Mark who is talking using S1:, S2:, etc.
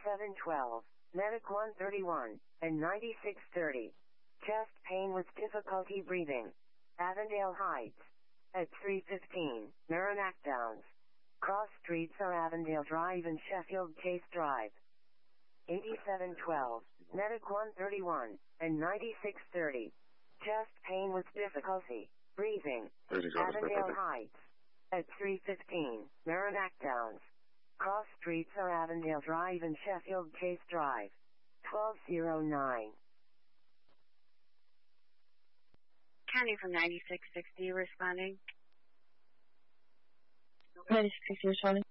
S1: 8712, Medic 131, and 9630. Chest pain with difficulty breathing. Avondale Heights. At 315, Merrimack Downs. Cross streets are Avondale Drive and Sheffield Chase Drive. 8712, Medic 131, and 9630. Chest pain with difficulty breathing. Avondale Heights. At 315, Merrimack Downs. Cross streets are Avondale Drive and Sheffield Chase Drive. 1209.
S2: County from 9660 responding.
S3: 9660 responding.